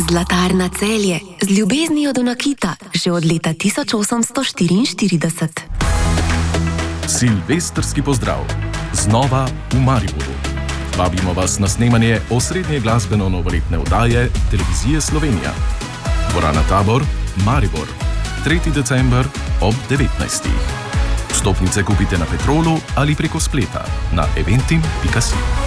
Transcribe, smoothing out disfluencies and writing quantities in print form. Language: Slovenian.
Zlatarna Celje, z ljubeznijo do nakita, že od leta 1844. Silvestrski pozdrav, znova v Mariboru. Vabimo vas na snemanje osrednje glasbeno-novoletne oddaje Televizije Slovenija. Dvorana Tabor, Maribor, 3. december ob 19. Vstopnice kupite na Petrolu ali preko spleta na eventim.si.